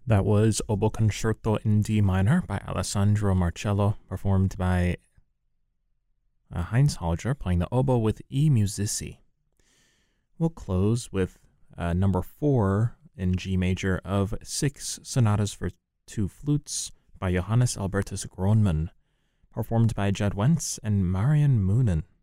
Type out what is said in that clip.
That was Oboe Concerto in D minor by Alessandro Marcello, performed by Heinz Halger, playing the oboe with E Musici. We'll close with number 4 in G major of 6 sonatas for 2 flutes by Johannes Albertus Gronman, performed by Judd Wentz and Marian Moonen.